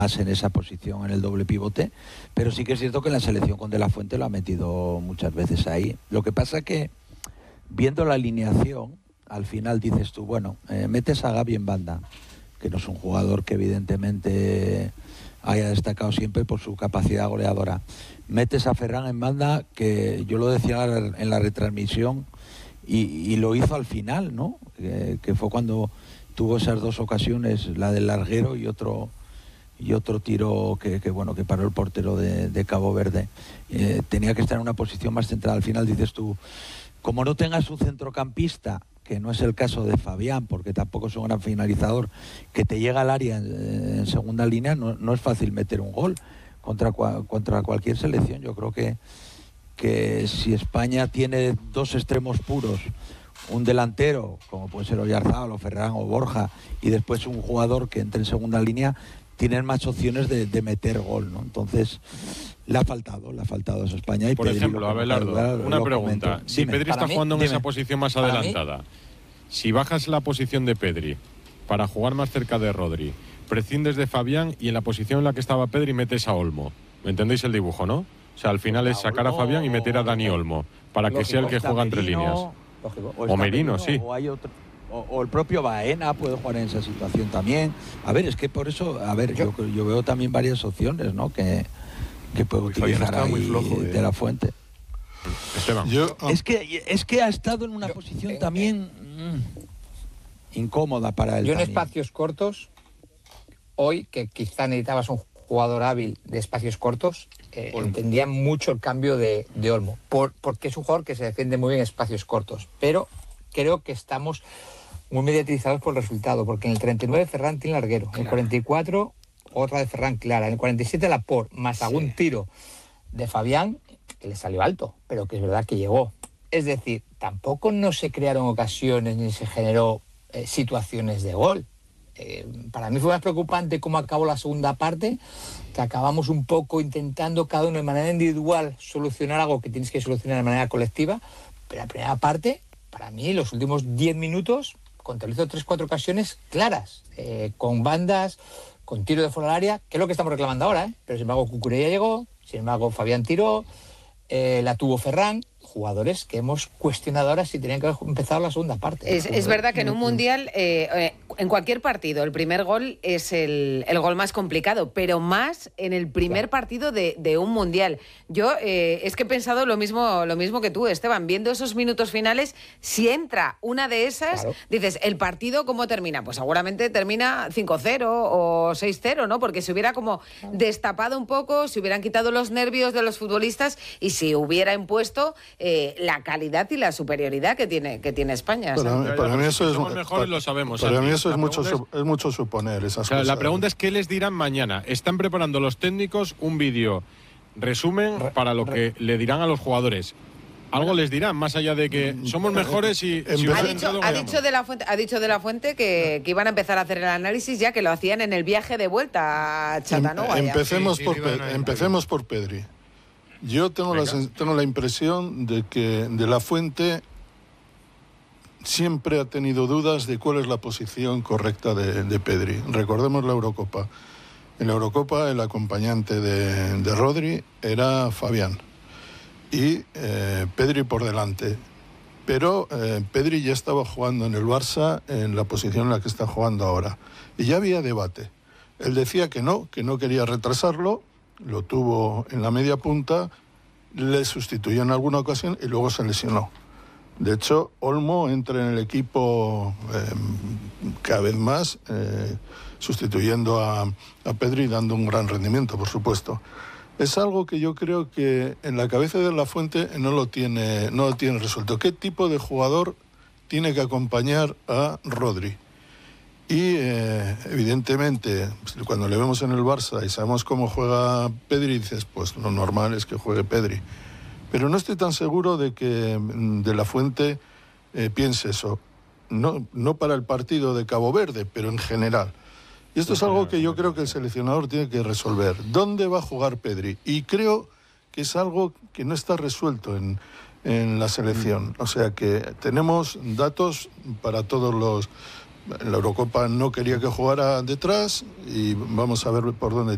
más en esa posición, en el doble pivote, pero sí que es cierto que en la selección con De La Fuente lo ha metido muchas veces ahí. Lo que pasa que, viendo la alineación, al final dices tú, bueno, metes a Gavi en banda, que no es un jugador que evidentemente haya destacado siempre por su capacidad goleadora. Metes a Ferran en banda, que yo lo decía en la retransmisión, y lo hizo al final, ¿no? Que fue cuando tuvo esas dos ocasiones, la del larguero y otro tiro que paró el portero de Cabo Verde. Tenía que estar en una posición más central. Al final dices tú, como no tengas un centrocampista, que no es el caso de Fabián, porque tampoco es un gran finalizador, que te llega al área en segunda línea, no es fácil meter un gol contra cualquier selección. Yo creo que si España tiene dos extremos puros, un delantero, como puede ser Oyarzabal o Ferran o Borja, y después un jugador que entre en segunda línea, tienen más opciones de meter gol, ¿no? Entonces, le ha faltado a España. Y por Pedri, ejemplo, Abelardo, una pregunta. Si Pedri está jugando en esa posición más adelantada, si bajas la posición de Pedri para jugar más cerca de Rodri, prescindes de Fabián y en la posición en la que estaba Pedri metes a Olmo. ¿Me entendéis el dibujo, no? O sea, al final es sacar a Fabián y meter a Dani Olmo, para que sea el que juega entre líneas. O Merino, sí. O hay otro, o el propio Baena puede jugar en esa situación también. A ver, es que por eso, yo veo también varias opciones, ¿no? Que puede utilizar ahí muy flojo, De La Fuente. Esteban. Es que ha estado en una posición también incómoda para él. Yo también. En espacios cortos, hoy, que quizá necesitabas un jugador hábil de espacios cortos, entendía mucho el cambio de Olmo, porque es un jugador que se defiende muy bien en espacios cortos, pero creo que estamos muy mediatizados por el resultado, porque en el 39 Ferran tiene larguero, en el 44 otra de Ferran clara, en el 47 Laporte, más algún tiro de Fabián, que le salió alto, pero que es verdad que llegó. Es decir, tampoco no se crearon ocasiones ni se generó situaciones de gol. Para mí fue más preocupante cómo acabó la segunda parte, que acabamos un poco intentando cada uno de manera individual solucionar algo que tienes que solucionar de manera colectiva, pero la primera parte, para mí, los últimos 10 minutos, contabilizo 3-4 ocasiones claras, con bandas, con tiro de fuera del área, que es lo que estamos reclamando ahora, pero sin embargo Cucurella llegó, sin embargo Fabián tiró, la tuvo Ferran, jugadores que hemos cuestionado ahora si tenían que haber empezado la segunda parte. Es verdad que en un mundial, en cualquier partido, el primer gol es el gol más complicado, pero más en el primer partido de un mundial. Yo es que he pensado lo mismo que tú, Esteban, viendo esos minutos finales, si entra una de esas, dices, ¿el partido cómo termina? Pues seguramente termina 5-0 o 6-0, ¿no? Porque se hubiera como destapado un poco, se hubieran quitado los nervios de los futbolistas y si hubiera impuesto la calidad y la superioridad que tiene España. Para mí eso es mejores, lo sabemos. Para mí eso es mucho suponer esas cosas. La pregunta es ¿qué les dirán mañana? Están preparando los técnicos un vídeo resumen para lo que le dirán a los jugadores. Algo les dirán, más allá de que somos mejores y... Ha dicho De La Fuente que iban a empezar a hacer el análisis ya que lo hacían en el viaje de vuelta a Chattanooga. Empecemos por Pedri. Yo tengo la impresión de que De La Fuente siempre ha tenido dudas de cuál es la posición correcta de Pedri. Recordemos la Eurocopa. En la Eurocopa el acompañante de Rodri era Fabián y Pedri por delante. Pero Pedri ya estaba jugando en el Barça en la posición en la que está jugando ahora. Y ya había debate. Él decía que no quería retrasarlo. Lo tuvo en la media punta, le sustituyó en alguna ocasión y luego se lesionó. De hecho, Olmo entra en el equipo cada vez más, sustituyendo a Pedri y dando un gran rendimiento, por supuesto. Es algo que yo creo que en la cabeza de La Fuente no lo tiene resuelto. ¿Qué tipo de jugador tiene que acompañar a Rodri? Y evidentemente, cuando le vemos en el Barça y sabemos cómo juega Pedri, dices, pues lo normal es que juegue Pedri. Pero no estoy tan seguro de que De La Fuente piense eso. No para el partido de Cabo Verde, pero en general. Y esto es algo que yo creo que el seleccionador tiene que resolver. ¿Dónde va a jugar Pedri? Y creo que es algo que no está resuelto en la selección. O sea que tenemos datos para todos los... La Eurocopa no quería que jugara detrás y vamos a ver por dónde